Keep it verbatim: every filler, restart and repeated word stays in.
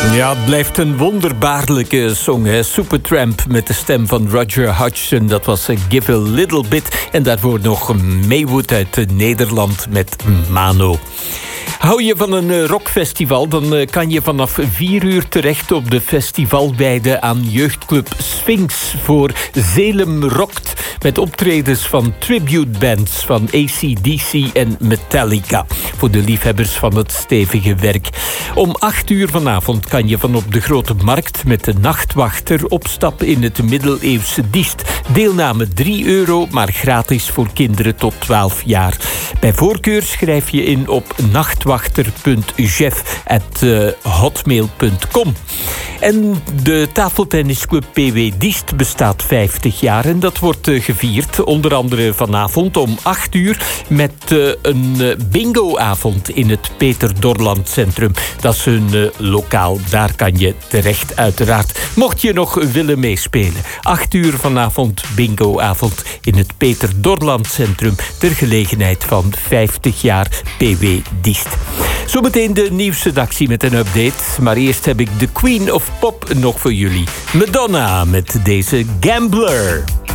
Ja, het blijft een wonderbaarlijke song, hè? Supertramp met de stem van Roger Hodgson. Dat was Give a Little Bit. En daarvoor nog Maywood uit Nederland met Mano. Hou je van een rockfestival, dan kan je vanaf vier uur terecht op de festivalweide aan jeugdclub Sphinx voor Zelem Rockt. Met optredens van tributebands van A C D C en Metallica. Voor de liefhebbers van het stevige werk. Om acht uur vanavond kan je van op de Grote Markt met de Nachtwachter opstappen in het middeleeuwse Diest. Deelname drie euro, maar gratis voor kinderen tot twaalf jaar. Bij voorkeur schrijf je in op nachtwachter punt jeff apenstaartje hotmail punt com. En de tafeltennisclub P W Diest bestaat vijftig jaar en dat wordt uh, gevierd. Onder andere vanavond om acht uur met uh, een uh, bingoavond in het Peter Dorland Centrum. Dat is hun uh, lokaal, daar kan je terecht uiteraard. Mocht je nog willen meespelen. acht uur vanavond bingoavond in het Peter Dorland Centrum ter gelegenheid van vijftig jaar P W Diest. Zometeen de nieuwsredactie met een update. Maar eerst heb ik de Queen of Pop nog voor jullie. Madonna met deze Gambler.